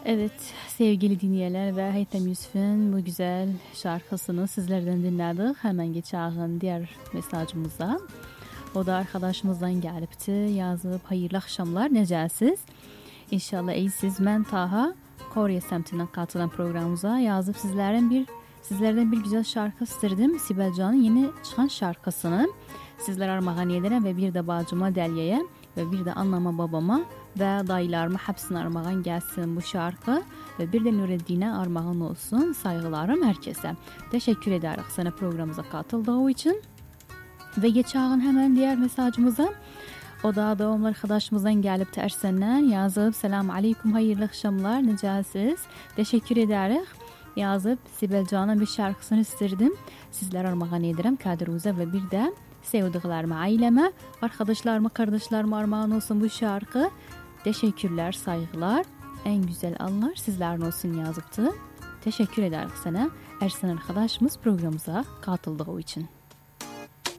Evet sevgili dinleyenler ve Haytham Yusuf'un bu güzel şarkısını sizlerden dinledik. Hemen geçelim diğer mesajımıza. O da arkadaşımızdan gelipti. Yazıp hayırlı akşamlar necəsiz? İnşallah iyisiz. Ben Taha Kore semtinden katılan programımıza yazıp sizlerden bir güzel şarkı istedim. Sibel Can'ın yeni çıkan şarkısını sizlere armağan ederim ve bir de bacıma Delye'ye ve bir de annama babama ve dayılarıma hepsine armağan gelsin bu şarkı ve bir de Nureddin'e armağan olsun. Saygılarım herkese. Teşekkür ederim sana programımıza katıldığı için. Ve geçelim hemen diğer mesajımıza. O da doğum arkadaşımızdan gelip Ersen'den yazıp selamun aleyküm hayırlı akşamlar necəsiz? Teşekkür ederim. Yazıp Sibel Can'ın bir şarkısını istedim. Sizler armağan ederim Kadir Uza ve bir de sevdiklerime, aileme, arkadaşlarıma, kardeşlerime armağan olsun bu şarkı. Teşekkürler, saygılar. En güzel anlar sizlerin olsun yazıptı. Teşekkür ederim sana. Ersen arkadaşımız programımıza katıldığı için.